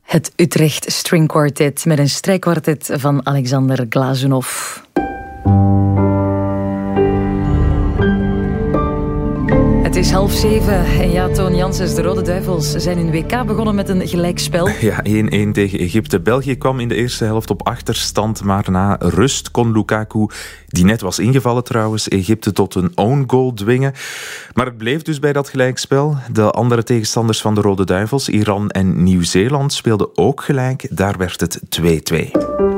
Het Utrecht String Quartet met een strijkkwartet van Alexander Glazunov. Het is 6:30 en ja, Toon Janssens, de Rode Duivels zijn hun WK begonnen met een gelijkspel. Ja, 1-1 tegen Egypte. België kwam in de eerste helft op achterstand, maar na rust kon Lukaku, die net was ingevallen trouwens, Egypte tot een own goal dwingen. Maar het bleef dus bij dat gelijkspel. De andere tegenstanders van de Rode Duivels, Iran en Nieuw-Zeeland, speelden ook gelijk. Daar werd het 2-2.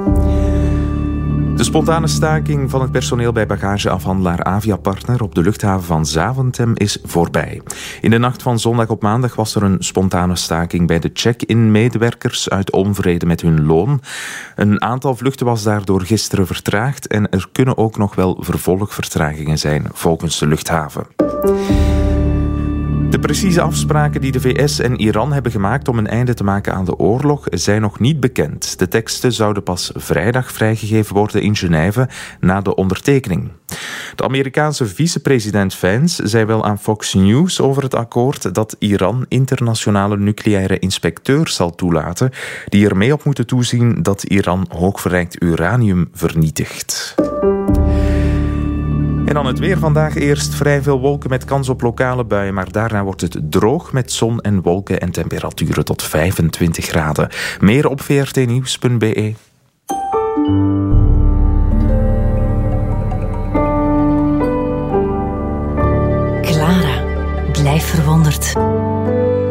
De spontane staking van het personeel bij bagageafhandelaar Aviapartner op de luchthaven van Zaventem is voorbij. In de nacht van zondag op maandag was er een spontane staking bij de check-in-medewerkers uit onvrede met hun loon. Een aantal vluchten was daardoor gisteren vertraagd en er kunnen ook nog wel vervolgvertragingen zijn volgens de luchthaven. De precieze afspraken die de VS en Iran hebben gemaakt om een einde te maken aan de oorlog zijn nog niet bekend. De teksten zouden pas vrijdag vrijgegeven worden in Genève na de ondertekening. De Amerikaanse vicepresident Vance zei wel aan Fox News over het akkoord dat Iran internationale nucleaire inspecteurs zal toelaten die er mee op moeten toezien dat Iran hoogverrijkt uranium vernietigt. En dan het weer. Vandaag eerst vrij veel wolken met kans op lokale buien, maar daarna wordt het droog met zon en wolken en temperaturen tot 25 graden. Meer op vrtnieuws.be. Clara, blijf verwonderd.